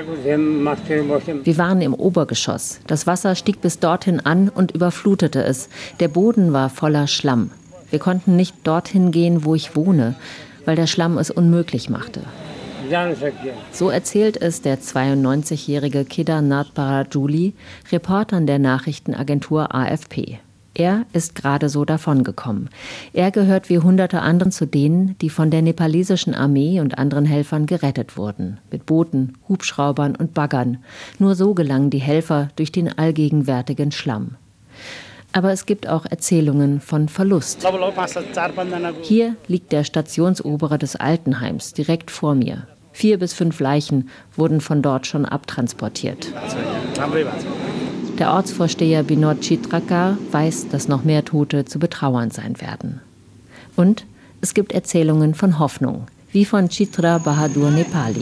Wir waren im Obergeschoss. Das Wasser stieg bis dorthin an und überflutete es. Der Boden war voller Schlamm. Wir konnten nicht dorthin gehen, wo ich wohne, weil der Schlamm es unmöglich machte. So erzählt es der 92-jährige Kedarnath Parajuli, Reportern der Nachrichtenagentur AFP. Er ist gerade so davongekommen. Er gehört wie hunderte anderen zu denen, die von der nepalesischen Armee und anderen Helfern gerettet wurden. Mit Booten, Hubschraubern und Baggern. Nur so gelangen die Helfer durch den allgegenwärtigen Schlamm. Aber es gibt auch Erzählungen von Verlust. Hier liegt der Stationsoberer des Altenheims direkt vor mir. 4 bis 5 Leichen wurden von dort schon abtransportiert. Der Ortsvorsteher Binod Chitrakar weiß, dass noch mehr Tote zu betrauern sein werden. Und es gibt Erzählungen von Hoffnung, wie von Chitra Bahadur Nepali.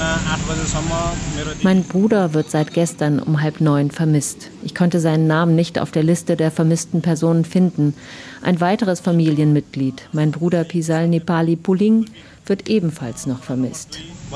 Mein Bruder wird seit gestern um 8:30 vermisst. Ich konnte seinen Namen nicht auf der Liste der vermissten Personen finden. Ein weiteres Familienmitglied, mein Bruder Pisal Nepali Puling, wird ebenfalls noch vermisst.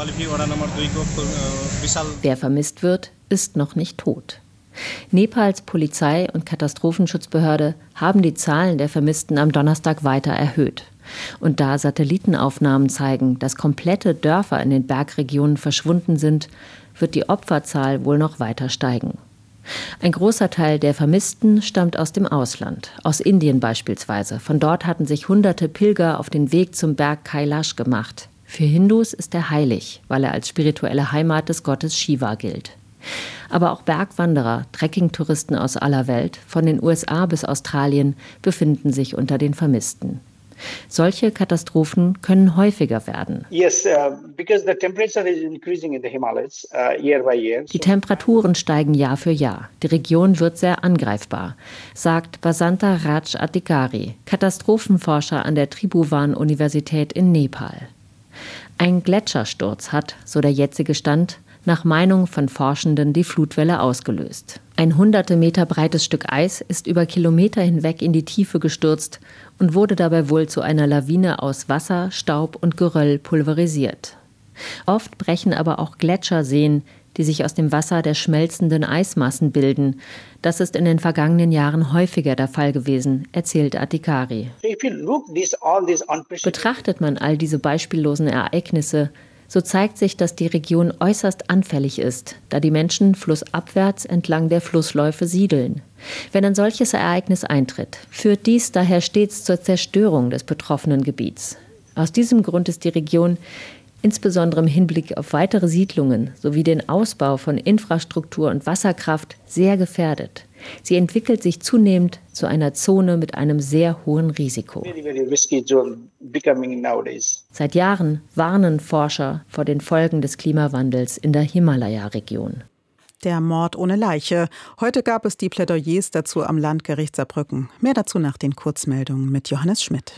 Wer vermisst wird, ist noch nicht tot. Nepals Polizei und Katastrophenschutzbehörde haben die Zahlen der Vermissten am Donnerstag weiter erhöht. Und da Satellitenaufnahmen zeigen, dass komplette Dörfer in den Bergregionen verschwunden sind, wird die Opferzahl wohl noch weiter steigen. Ein großer Teil der Vermissten stammt aus dem Ausland, aus Indien beispielsweise. Von dort hatten sich hunderte Pilger auf den Weg zum Berg Kailash gemacht. Für Hindus ist er heilig, weil er als spirituelle Heimat des Gottes Shiva gilt. Aber auch Bergwanderer, Trekkingtouristen aus aller Welt, von den USA bis Australien, befinden sich unter den Vermissten. Solche Katastrophen können häufiger werden. Die Temperaturen steigen Jahr für Jahr. Die Region wird sehr angreifbar, sagt Basanta Raj Adhikari, Katastrophenforscher an der Tribhuvan-Universität in Nepal. Ein Gletschersturz hat, so der jetzige Stand, nach Meinung von Forschenden die Flutwelle ausgelöst. Ein hunderte Meter breites Stück Eis ist über Kilometer hinweg in die Tiefe gestürzt und wurde dabei wohl zu einer Lawine aus Wasser, Staub und Geröll pulverisiert. Oft brechen aber auch Gletscherseen, die sich aus dem Wasser der schmelzenden Eismassen bilden. Das ist in den vergangenen Jahren häufiger der Fall gewesen, erzählt Adhikari. Betrachtet man all diese beispiellosen Ereignisse, so zeigt sich, dass die Region äußerst anfällig ist, da die Menschen flussabwärts entlang der Flussläufe siedeln. Wenn ein solches Ereignis eintritt, führt dies daher stets zur Zerstörung des betroffenen Gebiets. Aus diesem Grund ist die Region, insbesondere im Hinblick auf weitere Siedlungen sowie den Ausbau von Infrastruktur und Wasserkraft, sehr gefährdet. Sie entwickelt sich zunehmend zu einer Zone mit einem sehr hohen Risiko. Seit Jahren warnen Forscher vor den Folgen des Klimawandels in der Himalaya-Region. Der Mord ohne Leiche. Heute gab es die Plädoyers dazu am Landgericht Saarbrücken. Mehr dazu nach den Kurzmeldungen mit Johannes Schmidt.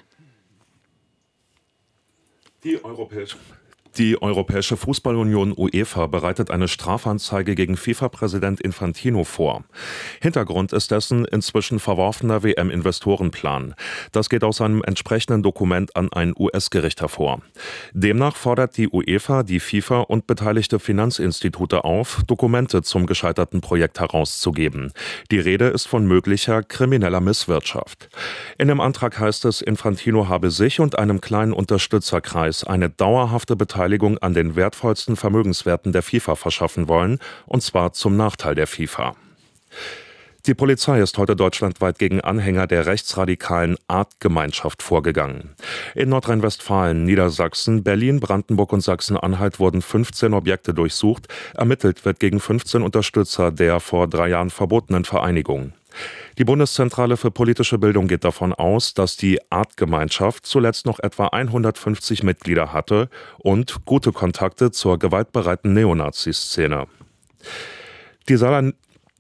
Die Europäische Fußballunion UEFA bereitet eine Strafanzeige gegen FIFA-Präsident Infantino vor. Hintergrund ist dessen inzwischen verworfener WM-Investorenplan. Das geht aus einem entsprechenden Dokument an ein US-Gericht hervor. Demnach fordert die UEFA die FIFA und beteiligte Finanzinstitute auf, Dokumente zum gescheiterten Projekt herauszugeben. Die Rede ist von möglicher krimineller Misswirtschaft. In dem Antrag heißt es, Infantino habe sich und einem kleinen Unterstützerkreis eine dauerhafte Beteiligung an den wertvollsten Vermögenswerten der FIFA verschaffen wollen, und zwar zum Nachteil der FIFA. Die Polizei ist heute deutschlandweit gegen Anhänger der rechtsradikalen Artgemeinschaft vorgegangen. In Nordrhein-Westfalen, Niedersachsen, Berlin, Brandenburg und Sachsen-Anhalt wurden 15 Objekte durchsucht. Ermittelt wird gegen 15 Unterstützer der vor 3 Jahren verbotenen Vereinigung. Die Bundeszentrale für politische Bildung geht davon aus, dass die Artgemeinschaft zuletzt noch etwa 150 Mitglieder hatte und gute Kontakte zur gewaltbereiten Neonazi-Szene.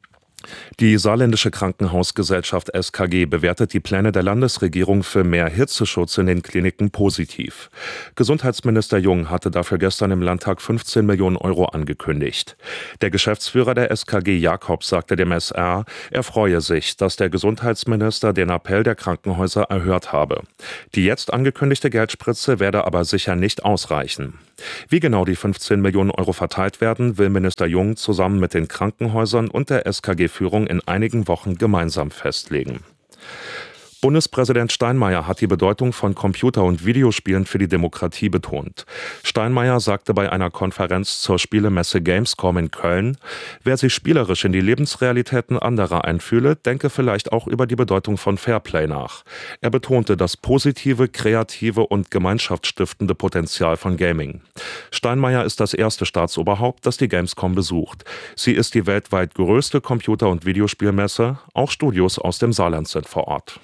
Die Saarländische Krankenhausgesellschaft SKG bewertet die Pläne der Landesregierung für mehr Hitzeschutz in den Kliniken positiv. Gesundheitsminister Jung hatte dafür gestern im Landtag 15 Millionen Euro angekündigt. Der Geschäftsführer der SKG Jakobs sagte dem SR, er freue sich, dass der Gesundheitsminister den Appell der Krankenhäuser erhört habe. Die jetzt angekündigte Geldspritze werde aber sicher nicht ausreichen. Wie genau die 15 Millionen Euro verteilt werden, will Minister Jung zusammen mit den Krankenhäusern und der SKG-Führung in einigen Wochen gemeinsam festlegen. Bundespräsident Steinmeier hat die Bedeutung von Computer- und Videospielen für die Demokratie betont. Steinmeier sagte bei einer Konferenz zur Spielemesse Gamescom in Köln, wer sich spielerisch in die Lebensrealitäten anderer einfühle, denke vielleicht auch über die Bedeutung von Fairplay nach. Er betonte das positive, kreative und gemeinschaftsstiftende Potenzial von Gaming. Steinmeier ist das erste Staatsoberhaupt, das die Gamescom besucht. Sie ist die weltweit größte Computer- und Videospielmesse. Auch Studios aus dem Saarland sind vor Ort.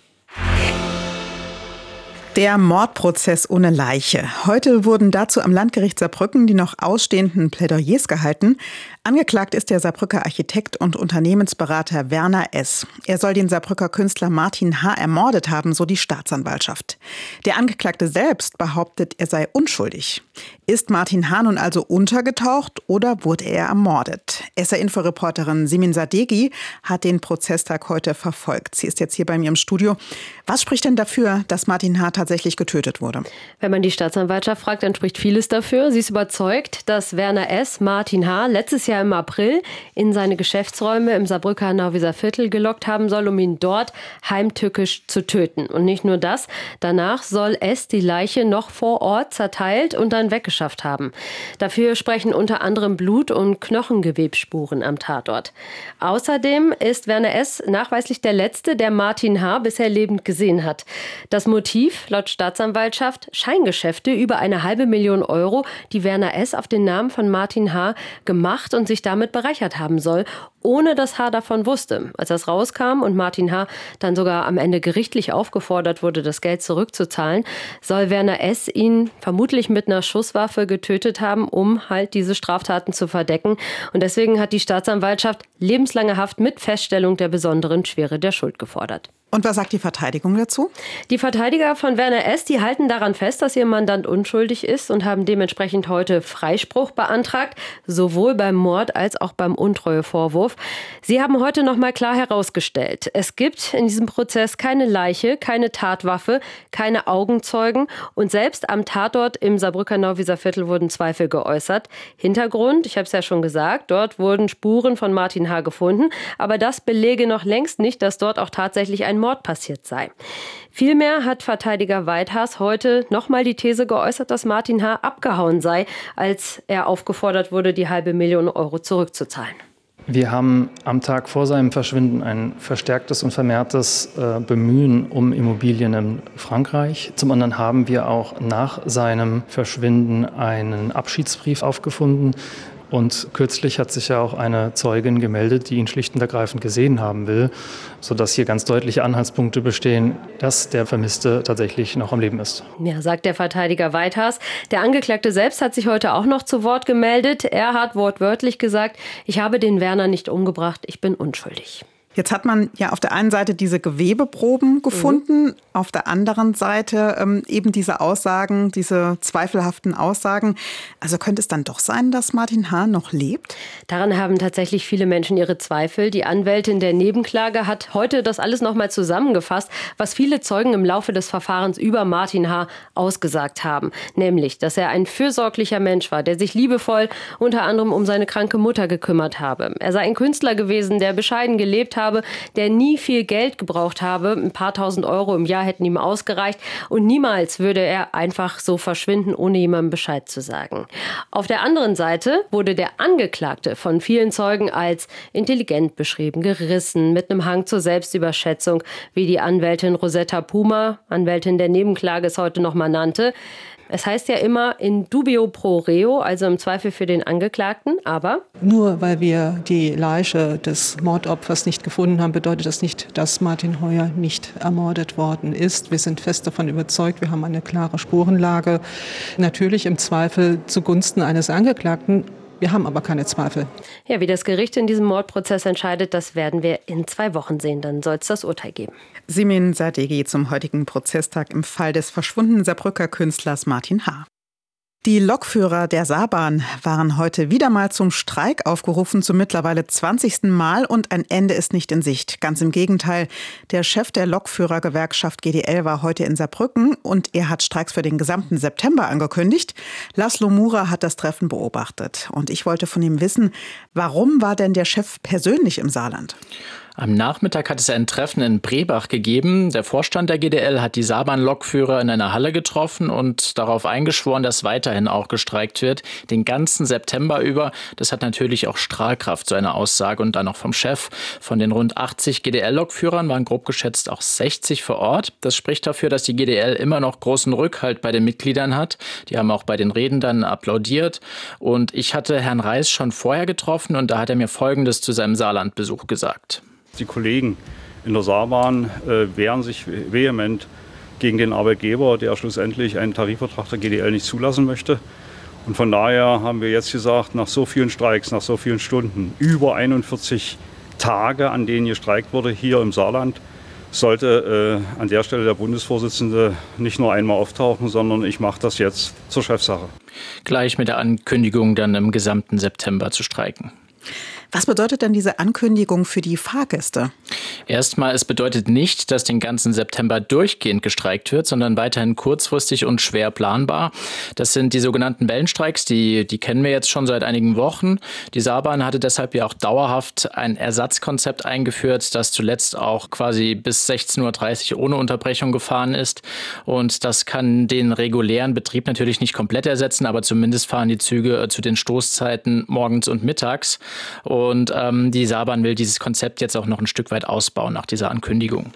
Der Mordprozess ohne Leiche. Heute wurden dazu am Landgericht Saarbrücken die noch ausstehenden Plädoyers gehalten. Angeklagt ist der Saarbrücker Architekt und Unternehmensberater Werner S. Er soll den Saarbrücker Künstler Martin H. ermordet haben, so die Staatsanwaltschaft. Der Angeklagte selbst behauptet, er sei unschuldig. Ist Martin H. nun also untergetaucht oder wurde er ermordet? SR-Info-Reporterin Simin Sadeghi hat den Prozesstag heute verfolgt. Sie ist jetzt hier bei mir im Studio. Was spricht denn dafür, dass Martin H. tatsächlich getötet wurde? Wenn man die Staatsanwaltschaft fragt, dann spricht vieles dafür. Sie ist überzeugt, dass Werner S. Martin H. letztes Jahr im April in seine Geschäftsräume im Saarbrücker Nauwieser Viertel gelockt haben soll, um ihn dort heimtückisch zu töten. Und nicht nur das, danach soll S. die Leiche noch vor Ort zerteilt und dann weggeschafft haben. Dafür sprechen unter anderem Blut- und Knochengewebsspuren am Tatort. Außerdem ist Werner S. nachweislich der Letzte, der Martin H. bisher lebend gesehen hat. Das Motiv, laut Staatsanwaltschaft, Scheingeschäfte über 500.000 Euro, die Werner S. auf den Namen von Martin H. gemacht und sich damit bereichert haben soll, ohne dass H. davon wusste. Als das rauskam und Martin H. dann sogar am Ende gerichtlich aufgefordert wurde, das Geld zurückzuzahlen, soll Werner S. ihn vermutlich mit einer Schusswaffe getötet haben, um halt diese Straftaten zu verdecken. Und deswegen hat die Staatsanwaltschaft lebenslange Haft mit Feststellung der besonderen Schwere der Schuld gefordert. Und was sagt die Verteidigung dazu? Die Verteidiger von Werner S., die halten daran fest, dass ihr Mandant unschuldig ist und haben dementsprechend heute Freispruch beantragt, sowohl beim Mord als auch beim Untreuevorwurf. Sie haben heute noch mal klar herausgestellt, es gibt in diesem Prozess keine Leiche, keine Tatwaffe, keine Augenzeugen und selbst am Tatort im Saarbrücker Nauwieser Viertel wurden Zweifel geäußert. Hintergrund, ich habe es ja schon gesagt, dort wurden Spuren von Martin H. gefunden, aber das belege noch längst nicht, dass dort auch tatsächlich ein Mord passiert sei. Vielmehr hat Verteidiger Weidhaas heute nochmal die These geäußert, dass Martin H. abgehauen sei, als er aufgefordert wurde, die 500.000 Euro zurückzuzahlen. Wir haben am Tag vor seinem Verschwinden ein verstärktes und vermehrtes Bemühen um Immobilien in Frankreich. Zum anderen haben wir auch nach seinem Verschwinden einen Abschiedsbrief aufgefunden. Und kürzlich hat sich ja auch eine Zeugin gemeldet, die ihn schlicht und ergreifend gesehen haben will, sodass hier ganz deutliche Anhaltspunkte bestehen, dass der Vermisste tatsächlich noch am Leben ist. Ja, sagt der Verteidiger Weidhaas. Der Angeklagte selbst hat sich heute auch noch zu Wort gemeldet. Er hat wortwörtlich gesagt, ich habe den Werner nicht umgebracht, ich bin unschuldig. Jetzt hat man ja auf der einen Seite diese Gewebeproben gefunden, auf der anderen Seite eben diese Aussagen, diese zweifelhaften Aussagen. Also könnte es dann doch sein, dass Martin H. noch lebt? Daran haben tatsächlich viele Menschen ihre Zweifel. Die Anwältin der Nebenklage hat heute das alles noch mal zusammengefasst, was viele Zeugen im Laufe des Verfahrens über Martin H. ausgesagt haben. Nämlich, dass er ein fürsorglicher Mensch war, der sich liebevoll unter anderem um seine kranke Mutter gekümmert habe. Er sei ein Künstler gewesen, der bescheiden gelebt habe, der nie viel Geld gebraucht habe. Ein paar tausend Euro im Jahr hätten ihm ausgereicht und niemals würde er einfach so verschwinden, ohne jemandem Bescheid zu sagen. Auf der anderen Seite wurde der Angeklagte von vielen Zeugen als intelligent beschrieben, gerissen, mit einem Hang zur Selbstüberschätzung, wie die Anwältin Rosetta Puma, Anwältin der Nebenklage, es heute noch mal nannte. Es heißt ja immer in dubio pro reo, also im Zweifel für den Angeklagten, aber nur weil wir die Leiche des Mordopfers nicht gefunden haben, bedeutet das nicht, dass Martin Heuer nicht ermordet worden ist. Wir sind fest davon überzeugt, wir haben eine klare Spurenlage. Natürlich im Zweifel zugunsten eines Angeklagten. Wir haben aber keine Zweifel. Ja, wie das Gericht in diesem Mordprozess entscheidet, das werden wir in 2 Wochen sehen. Dann soll es das Urteil geben. Simin Sadeghi zum heutigen Prozesstag im Fall des verschwundenen Saarbrücker Künstlers Martin H. Die Lokführer der Saarbahn waren heute wieder mal zum Streik aufgerufen, zum mittlerweile 20. Mal, und ein Ende ist nicht in Sicht. Ganz im Gegenteil, der Chef der Lokführergewerkschaft GDL war heute in Saarbrücken und er hat Streiks für den gesamten September angekündigt. Laszlo Mura hat das Treffen beobachtet und ich wollte von ihm wissen, warum war denn der Chef persönlich im Saarland? Am Nachmittag hat es ein Treffen in Brebach gegeben. Der Vorstand der GDL hat die Saarbahn-Lokführer in einer Halle getroffen und darauf eingeschworen, dass weiterhin auch gestreikt wird, den ganzen September über. Das hat natürlich auch Strahlkraft, so eine Aussage. Und dann noch vom Chef. Von den rund 80 GDL-Lokführern waren grob geschätzt auch 60 vor Ort. Das spricht dafür, dass die GDL immer noch großen Rückhalt bei den Mitgliedern hat. Die haben auch bei den Reden dann applaudiert. Und ich hatte Herrn Reis schon vorher getroffen und da hat er mir Folgendes zu seinem Saarlandbesuch gesagt. Die Kollegen in der Saarbahn wehren sich vehement gegen den Arbeitgeber, der schlussendlich einen Tarifvertrag der GDL nicht zulassen möchte. Und von daher haben wir jetzt gesagt, nach so vielen Streiks, nach so vielen Stunden, über 41 Tage, an denen gestreikt wurde hier im Saarland, sollte an der Stelle der Bundesvorsitzende nicht nur einmal auftauchen, sondern ich mache das jetzt zur Chefsache. Gleich mit der Ankündigung, dann im gesamten September zu streiken. Was bedeutet denn diese Ankündigung für die Fahrgäste? Erstmal, es bedeutet nicht, dass den ganzen September durchgehend gestreikt wird, sondern weiterhin kurzfristig und schwer planbar. Das sind die sogenannten Wellenstreiks, die kennen wir jetzt schon seit einigen Wochen. Die Saarbahn hatte deshalb ja auch dauerhaft ein Ersatzkonzept eingeführt, das zuletzt auch quasi bis 16:30 Uhr ohne Unterbrechung gefahren ist. Und das kann den regulären Betrieb natürlich nicht komplett ersetzen, aber zumindest fahren die Züge zu den Stoßzeiten morgens und mittags. Und die Saarbahn will dieses Konzept jetzt auch noch ein Stück weit ausbauen nach dieser Ankündigung.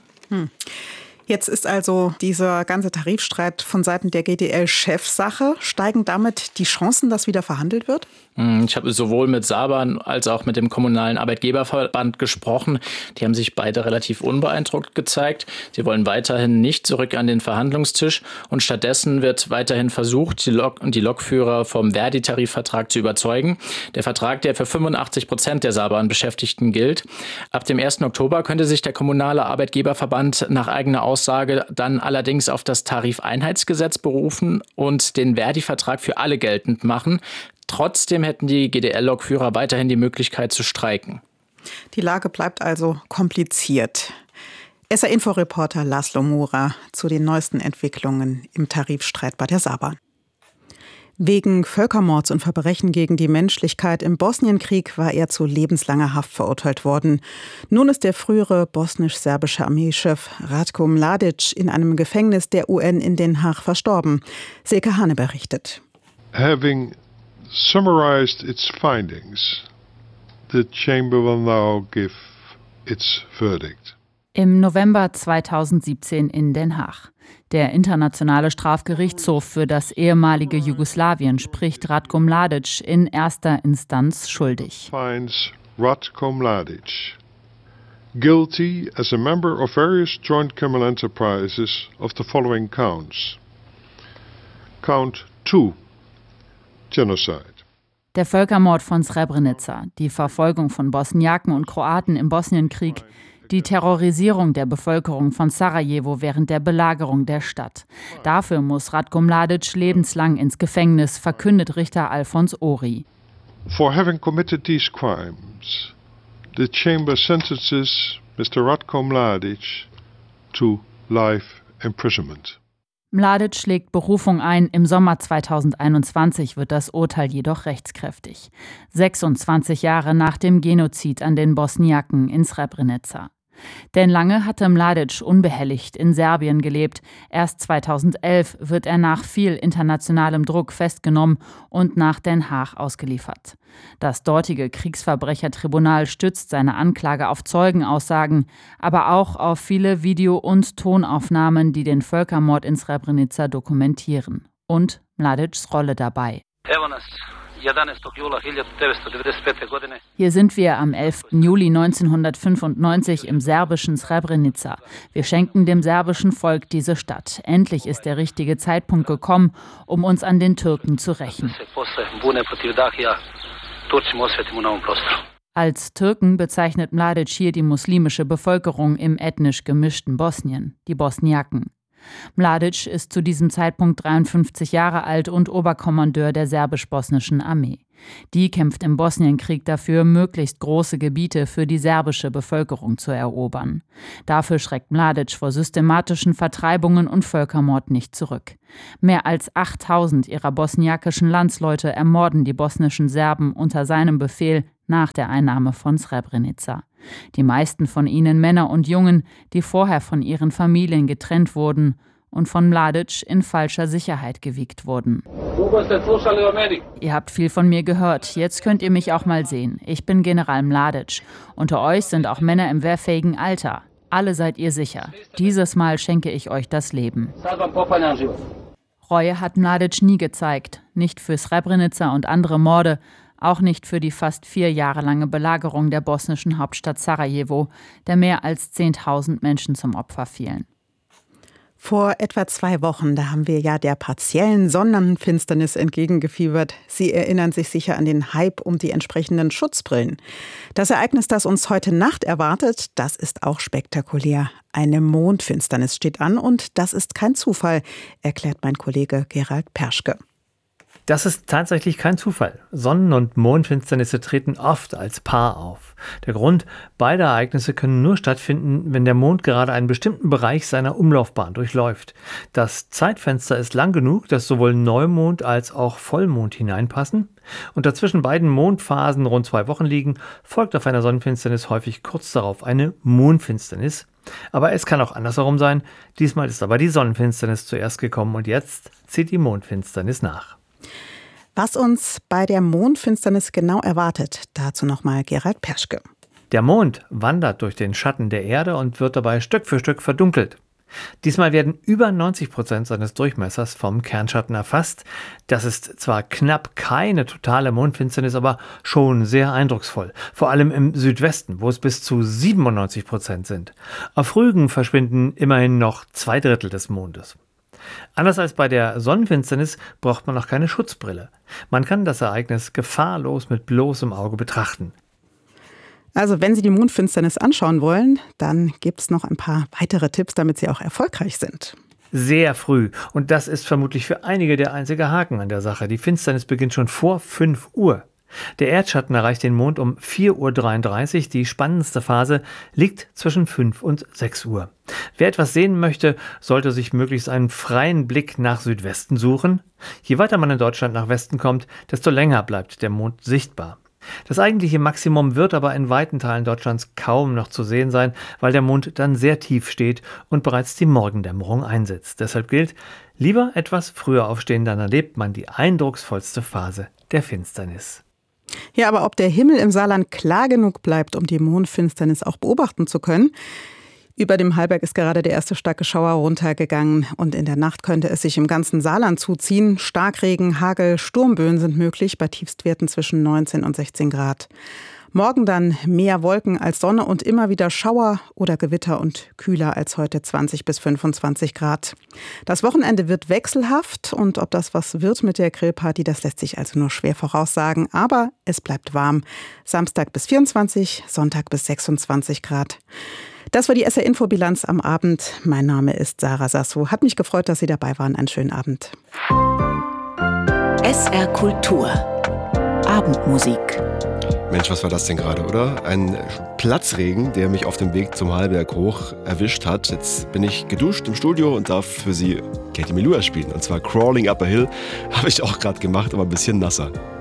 Jetzt ist also dieser ganze Tarifstreit von Seiten der GDL Chefsache. Steigen damit die Chancen, dass wieder verhandelt wird? Ich habe sowohl mit Saarbahn als auch mit dem kommunalen Arbeitgeberverband gesprochen. Die haben sich beide relativ unbeeindruckt gezeigt. Sie wollen weiterhin nicht zurück an den Verhandlungstisch und stattdessen wird weiterhin versucht, die Lokführer vom Verdi-Tarifvertrag zu überzeugen. Der Vertrag, der für 85% der Saarbahn-Beschäftigten gilt. Ab dem 1. Oktober könnte sich der kommunale Arbeitgeberverband nach eigener Aussage dann allerdings auf das Tarifeinheitsgesetz berufen und den Verdi-Vertrag für alle geltend machen. Trotzdem hätten die GDL-Lokführer weiterhin die Möglichkeit zu streiken. Die Lage bleibt also kompliziert. SR-Info-Reporter Laszlo Mura zu den neuesten Entwicklungen im Tarifstreit bei der Saarbahn. Wegen Völkermords und Verbrechen gegen die Menschlichkeit im Bosnienkrieg war er zu lebenslanger Haft verurteilt worden. Nun ist der frühere bosnisch-serbische Armeechef Ratko Mladic in einem Gefängnis der UN in Den Haag verstorben. Silke Hane berichtet. Having summarized its findings, the chamber will now give its verdict. Im November 2017 in Den Haag. Der Internationale Strafgerichtshof für das ehemalige Jugoslawien spricht Ratko Mladic in erster Instanz schuldig. Finds Ratko Mladic guilty as a member of various joint criminal enterprises of the following counts. Count 2. Genocide. Der Völkermord von Srebrenica, die Verfolgung von Bosniaken und Kroaten im Bosnienkrieg, die Terrorisierung der Bevölkerung von Sarajevo während der Belagerung der Stadt. Dafür muss Ratko Mladic lebenslang ins Gefängnis, verkündet Richter Alfons Ori. For having committed these crimes, the chamber sentences Mr. Ratko Mladic to life imprisonment. Mladic legt Berufung ein. Im Sommer 2021 wird das Urteil jedoch rechtskräftig. 26 Jahre nach dem Genozid an den Bosniaken in Srebrenica. Denn lange hatte Mladic unbehelligt in Serbien gelebt. Erst 2011 wird er nach viel internationalem Druck festgenommen und nach Den Haag ausgeliefert. Das dortige Kriegsverbrechertribunal stützt seine Anklage auf Zeugenaussagen, aber auch auf viele Video- und Tonaufnahmen, die den Völkermord in Srebrenica dokumentieren. Und Mladics Rolle dabei. Hier sind wir am 11. Juli 1995 im serbischen Srebrenica. Wir schenken dem serbischen Volk diese Stadt. Endlich ist der richtige Zeitpunkt gekommen, um uns an den Türken zu rächen. Als Türken bezeichnet Mladic hier die muslimische Bevölkerung im ethnisch gemischten Bosnien, die Bosniaken. Mladic ist zu diesem Zeitpunkt 53 Jahre alt und Oberkommandeur der serbisch-bosnischen Armee. Die kämpft im Bosnienkrieg dafür, möglichst große Gebiete für die serbische Bevölkerung zu erobern. Dafür schreckt Mladic vor systematischen Vertreibungen und Völkermord nicht zurück. Mehr als 8000 ihrer bosniakischen Landsleute ermorden die bosnischen Serben unter seinem Befehl nach der Einnahme von Srebrenica. Die meisten von ihnen Männer und Jungen, die vorher von ihren Familien getrennt wurden und von Mladic in falscher Sicherheit gewiegt wurden. Ihr habt viel von mir gehört, jetzt könnt ihr mich auch mal sehen. Ich bin General Mladic. Unter euch sind auch Männer im wehrfähigen Alter. Alle seid ihr sicher. Dieses Mal schenke ich euch das Leben. Reue hat Mladic nie gezeigt, nicht für Srebrenica und andere Morde, auch nicht für die fast 4 Jahre lange Belagerung der bosnischen Hauptstadt Sarajevo, der mehr als 10.000 Menschen zum Opfer fielen. Vor etwa 2 Wochen, da haben wir ja der partiellen Sonnenfinsternis entgegengefiebert. Sie erinnern sich sicher an den Hype um die entsprechenden Schutzbrillen. Das Ereignis, das uns heute Nacht erwartet, das ist auch spektakulär. Eine Mondfinsternis steht an und das ist kein Zufall, erklärt mein Kollege Gerald Perschke. Das ist tatsächlich kein Zufall. Sonnen- und Mondfinsternisse treten oft als Paar auf. Der Grund, beide Ereignisse können nur stattfinden, wenn der Mond gerade einen bestimmten Bereich seiner Umlaufbahn durchläuft. Das Zeitfenster ist lang genug, dass sowohl Neumond als auch Vollmond hineinpassen. Und dazwischen beiden Mondphasen rund 2 Wochen liegen, folgt auf einer Sonnenfinsternis häufig kurz darauf eine Mondfinsternis. Aber es kann auch andersherum sein. Diesmal ist aber die Sonnenfinsternis zuerst gekommen und jetzt zieht die Mondfinsternis nach. Was uns bei der Mondfinsternis genau erwartet, dazu nochmal Gerald Perschke. Der Mond wandert durch den Schatten der Erde und wird dabei Stück für Stück verdunkelt. Diesmal werden über 90% seines Durchmessers vom Kernschatten erfasst. Das ist zwar knapp keine totale Mondfinsternis, aber schon sehr eindrucksvoll. Vor allem im Südwesten, wo es bis zu 97% sind. Auf Rügen verschwinden immerhin noch 2/3 des Mondes. Anders als bei der Sonnenfinsternis braucht man noch keine Schutzbrille. Man kann das Ereignis gefahrlos mit bloßem Auge betrachten. Also wenn Sie die Mondfinsternis anschauen wollen, dann gibt es noch ein paar weitere Tipps, damit Sie auch erfolgreich sind. Sehr früh. Und das ist vermutlich für einige der einzige Haken an der Sache. Die Finsternis beginnt schon vor 5 Uhr. Der Erdschatten erreicht den Mond um 4:33 Uhr. Die spannendste Phase liegt zwischen 5 und 6 Uhr. Wer etwas sehen möchte, sollte sich möglichst einen freien Blick nach Südwesten suchen. Je weiter man in Deutschland nach Westen kommt, desto länger bleibt der Mond sichtbar. Das eigentliche Maximum wird aber in weiten Teilen Deutschlands kaum noch zu sehen sein, weil der Mond dann sehr tief steht und bereits die Morgendämmerung einsetzt. Deshalb gilt, lieber etwas früher aufstehen, dann erlebt man die eindrucksvollste Phase der Finsternis. Ja, aber ob der Himmel im Saarland klar genug bleibt, um die Mondfinsternis auch beobachten zu können? Über dem Hallberg ist gerade der erste starke Schauer runtergegangen und in der Nacht könnte es sich im ganzen Saarland zuziehen. Starkregen, Hagel, Sturmböen sind möglich bei Tiefstwerten zwischen 19 und 16 Grad. Morgen dann mehr Wolken als Sonne und immer wieder Schauer oder Gewitter und kühler als heute 20 bis 25 Grad. Das Wochenende wird wechselhaft und ob das was wird mit der Grillparty, das lässt sich also nur schwer voraussagen. Aber es bleibt warm. Samstag bis 24, Sonntag bis 26 Grad. Das war die SR-Info-Bilanz am Abend. Mein Name ist Sarah Sasso. Hat mich gefreut, dass Sie dabei waren. Einen schönen Abend. SR Kultur. Abendmusik. Mensch, was war das denn gerade, oder? Ein Platzregen, der mich auf dem Weg zum Hallberg hoch erwischt hat. Jetzt bin ich geduscht im Studio und darf für Sie Katie Melua spielen. Und zwar Crawling Up a Hill. Habe ich auch gerade gemacht, aber ein bisschen nasser.